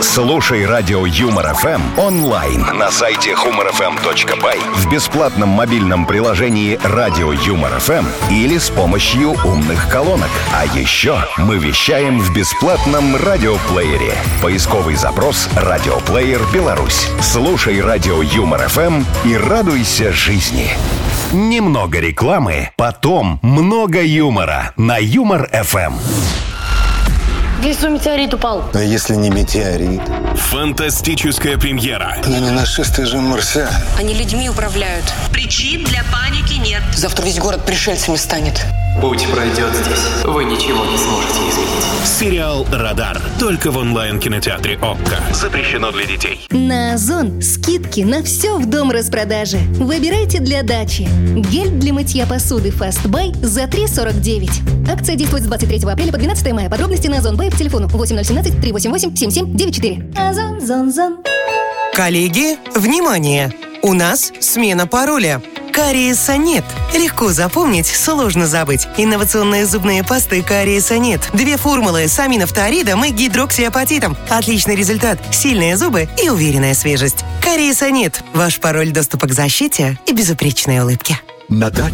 Слушай радио Юмор ФМ онлайн на сайте humorfm.by, в бесплатном мобильном приложении радио Юмор ФМ или с помощью умных колонок. А еще мы вещаем в бесплатном радиоплеере. Поисковый запрос «Радиоплеер Беларусь». Слушай радио Юмор ФМ и радуйся жизни. Немного рекламы, потом много юмора на Юмор ФМ. В лесу метеорит упал. А если не метеорит? Фантастическая премьера. Но не нашествие же марсиан. Они людьми управляют. Причин для паники нет. Завтра весь город пришельцами станет. Путь пройдет здесь. Вы ничего не сможете изменить. Сериал «Радар» только в онлайн-кинотеатре ОККО. Запрещено для детей. На Озон скидки на все в дом распродажи. Выбирайте для дачи. Гель для мытья посуды Fastbuy за 3,49. Акция действует с 23 апреля по 12 мая. Подробности на Озон Бай по телефону 8017 388 7794. Озон, зон, зон. Коллеги, внимание! У нас смена пароля. Кариесонет. Легко запомнить, сложно забыть. Инновационные зубные пасты Кариесонет. 2 формулы с аминофторидом и гидроксиапатитом. Отличный результат. Сильные зубы и уверенная свежесть. Кариесонет. Ваш пароль доступа к защите и безупречной улыбке. На даче